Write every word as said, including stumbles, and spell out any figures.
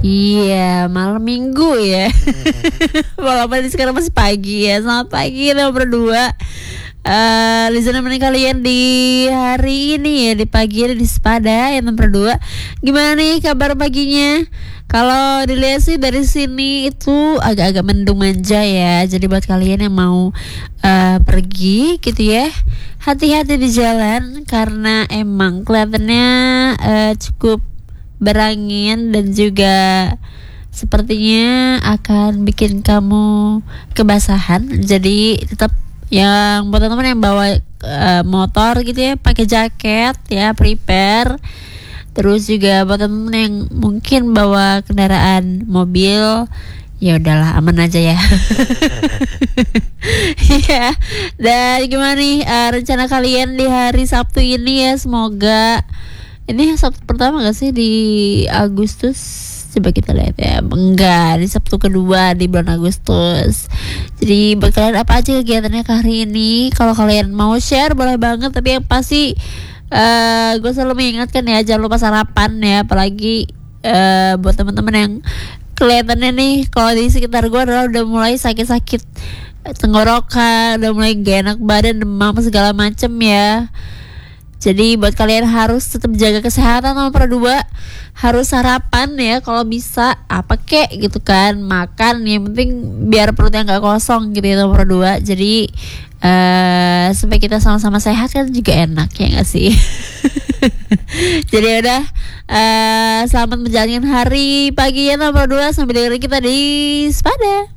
Iya, malam minggu ya. Walaupun sekarang masih pagi ya. Selamat pagi teman berdua. Uh, listener menemani kalian di hari ini ya, di pagi di Sepada ya teman berdua. Gimana nih kabar paginya? Kalau dilihat sih dari sini itu agak-agak mendung manja ya. Jadi buat kalian yang mau uh, pergi gitu ya, hati-hati di jalan karena emang kelihatannya uh, cukup berangin dan juga sepertinya akan bikin kamu kebasahan. Jadi tetap yang buat teman-teman yang bawa uh, motor gitu ya, pakai jaket ya, prepare. Terus juga buat teman-teman yang mungkin bawa kendaraan mobil, ya udahlah aman aja ya. Iya. Dan gimana nih uh, rencana kalian di hari Sabtu ini ya? Semoga ini Sabtu pertama gak sih di Agustus? Coba kita lihat ya. Enggak, di Sabtu kedua di bulan Agustus. Jadi buat kalian apa aja kegiatannya ke hari ini? Kalau kalian mau share boleh banget. Tapi yang pasti uh, gue selalu mengingatkan ya, jangan lupa sarapan ya. Apalagi uh, buat teman-teman yang kelihatannya nih kalau di sekitar gue adalah udah mulai sakit-sakit tenggorokan, udah mulai gak enak badan, demam segala macem ya. Jadi buat kalian harus tetap jaga kesehatan nomor dua, harus sarapan ya kalau bisa, apa kek gitu kan, makan yang penting biar perutnya nggak kosong gitu ya nomor dua. Jadi uh, supaya kita sama-sama sehat kan juga enak ya nggak sih. Jadi udah uh, selamat menjalankan hari pagi ya nomor dua, sampai dengerin kita di Sepada.